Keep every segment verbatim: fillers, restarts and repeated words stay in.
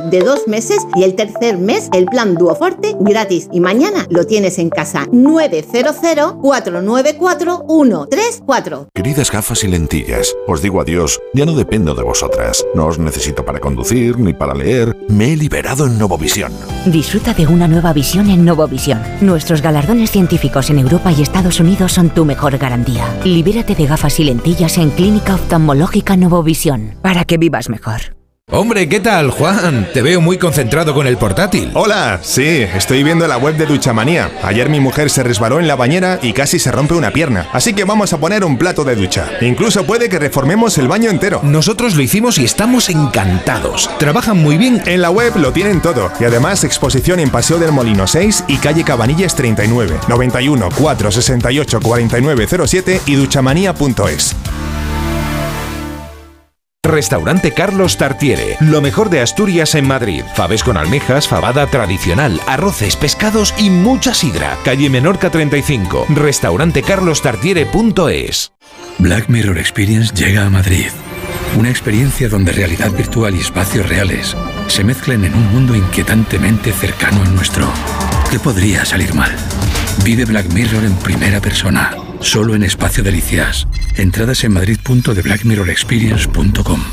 de dos meses y el tercer mes el plan Duoforte gratis. Y mañana lo tienes en casa. nueve cero cero, cuatro nueve cuatro, uno tres cuatro. Queridas gafas y lentillas, os digo adiós, ya no dependo de vosotras. No os necesito para conducir ni para leer. Me he liberado en Novovisión. Disfruta de una nueva visión en Novovisión. Nuestros galardones científicos en Europa y Estados Unidos son tu mejor garantía. Libérate de gafas y lentillas en Clínica Oftalmológica Novovisión para que vivas mejor. Hombre, ¿qué tal, Juan? Te veo muy concentrado con el portátil. Hola, sí, estoy viendo la web de Duchamanía. Ayer mi mujer se resbaló en la bañera y casi se rompe una pierna. Así que vamos a poner un plato de ducha. Incluso puede que reformemos el baño entero. Nosotros lo hicimos y estamos encantados. Trabajan muy bien. En la web lo tienen todo. Y además exposición en Paseo del Molino seis y calle Cabanillas treinta y nueve, noventa y uno, cuatrocientos sesenta y ocho, cuarenta y nueve cero siete y duchamanía punto es. Restaurante Carlos Tartiere, lo mejor de Asturias en Madrid. Faves con almejas, fabada tradicional, arroces, pescados y mucha sidra. Calle Menorca treinta y cinco, restaurante carlos tartiere punto es. Black Mirror Experience llega a Madrid. Una experiencia donde realidad virtual y espacios reales se mezclan en un mundo inquietantemente cercano al nuestro. ¿Qué podría salir mal? Vive Black Mirror en primera persona, solo en Espacio Delicias. Entradas en madrid punto de black mirror experience punto com.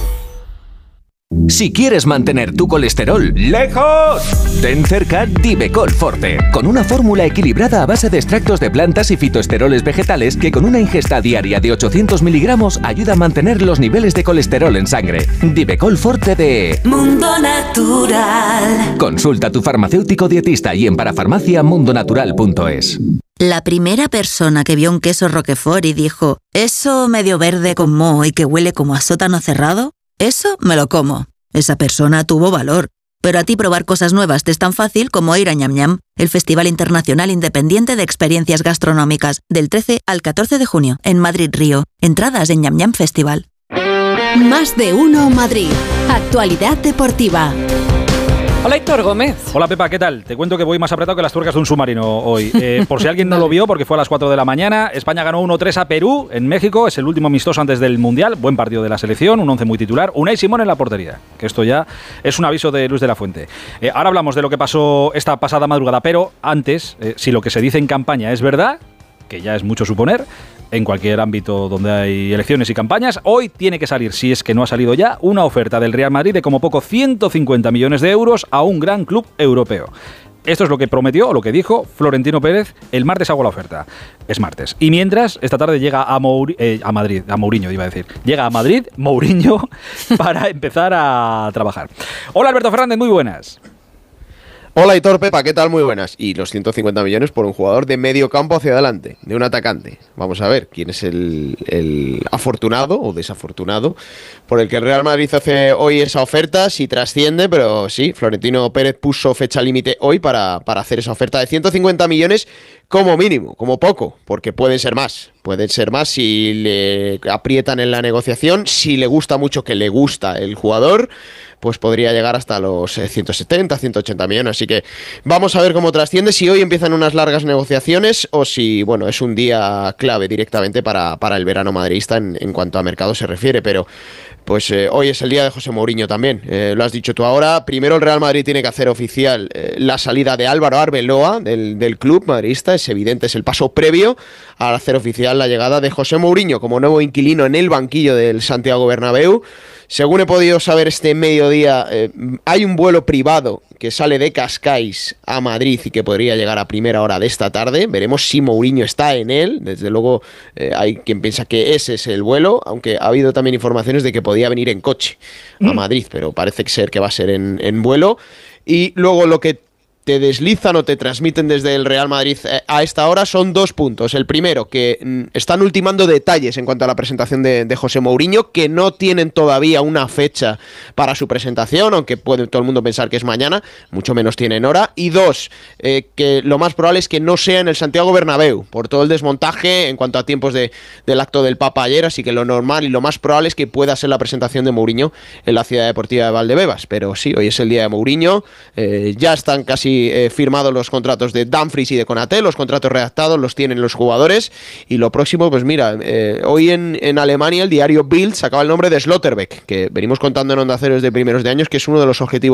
Si quieres mantener tu colesterol lejos, ten cerca Divecol Forte, con una fórmula equilibrada a base de extractos de plantas y fitoesteroles vegetales que con una ingesta diaria de ochocientos miligramos ayuda a mantener los niveles de colesterol en sangre. Divecol Forte de Mundo Natural. Consulta a tu farmacéutico dietista y en parafarmacia mundo natural punto es. La primera persona que vio un queso Roquefort y dijo, ¿eso medio verde con moho y que huele como a sótano cerrado? Eso me lo como. Esa persona tuvo valor. Pero a ti probar cosas nuevas te es tan fácil como ir a Ñam Ñam, el Festival Internacional Independiente de Experiencias Gastronómicas, del trece al catorce de junio, en Madrid Río. Entradas en Ñam Ñam Festival. Más de uno Madrid. Actualidad deportiva. Hola Héctor Gómez. Hola Pepa, ¿qué tal? Te cuento que voy más apretado que las tuercas de un submarino hoy. Eh, por si alguien no lo vio, porque fue a las cuatro de la mañana, España ganó uno tres a Perú en México, es el último amistoso antes del Mundial, buen partido de la selección, un once muy titular, Unai Simón en la portería, que esto ya es un aviso de Luis de la Fuente. Eh, ahora hablamos de lo que pasó esta pasada madrugada, pero antes, eh, si lo que se dice en campaña es verdad, que ya es mucho suponer, en cualquier ámbito donde hay elecciones y campañas, hoy tiene que salir, si es que no ha salido ya, una oferta del Real Madrid de como poco ciento cincuenta millones de euros a un gran club europeo. Esto es lo que prometió o lo que dijo Florentino Pérez. El martes hago la oferta. Es martes. Y mientras, esta tarde llega a, Mouri- eh, a Madrid, a Mourinho iba a decir. Llega a Madrid, Mourinho, para empezar a trabajar. Hola Alberto Fernández, muy buenas. Hola Hitor, Pepa, ¿qué tal? Muy buenas. Y los ciento cincuenta millones por un jugador de medio campo hacia adelante, de un atacante. Vamos a ver quién es el, el afortunado o desafortunado por el que el Real Madrid hace hoy esa oferta, si trasciende, pero sí, Florentino Pérez puso fecha límite hoy para, para hacer esa oferta de ciento cincuenta millones como mínimo, como poco, porque pueden ser más. Pueden ser más si le aprietan en la negociación, si le gusta mucho, que le gusta el jugador, pues podría llegar hasta los ciento setenta, ciento ochenta millones. Así que vamos a ver cómo trasciende, si hoy empiezan unas largas negociaciones o si, bueno, es un día clave directamente para, para el verano madridista en, en cuanto a mercado se refiere. Pero pues eh, hoy es el día de José Mourinho también, eh, lo has dicho tú ahora. Primero el Real Madrid tiene que hacer oficial eh, la salida de Álvaro Arbeloa del, del club madridista. Es evidente, es el paso previo a hacer oficial la llegada de José Mourinho como nuevo inquilino en el banquillo del Santiago Bernabéu. Según he podido saber este mediodía, eh, hay un vuelo privado que sale de Cascais a Madrid y que podría llegar a primera hora de esta tarde. Veremos si Mourinho está en él. Desde luego eh, hay quien piensa que ese es el vuelo, aunque ha habido también informaciones de que podía venir en coche a Madrid, pero parece ser que va a ser en, en vuelo. Y luego lo que te deslizan o te transmiten desde el Real Madrid a esta hora son dos puntos. El primero, que mm, están ultimando detalles en cuanto a la presentación de, de José Mourinho, que no tienen todavía una fecha para su presentación, aunque puede todo el mundo pensar que es mañana, mucho menos tienen hora. Y dos, eh, que lo más probable es que no sea en el Santiago Bernabéu, por todo el desmontaje en cuanto a tiempos de, del acto del Papa ayer, así que lo normal y lo más probable es que pueda ser la presentación de Mourinho en la Ciudad Deportiva de Valdebebas. Pero sí, hoy es el día de Mourinho, eh, ya están casi Eh, firmados los contratos de Dumfries y de Konaté, los contratos redactados los tienen los jugadores, y lo próximo, pues mira, eh, hoy en, en Alemania el diario Bild sacaba el nombre de Slotterbeck, que venimos contando en Onda Cero desde primeros de años, que es uno de los objetivos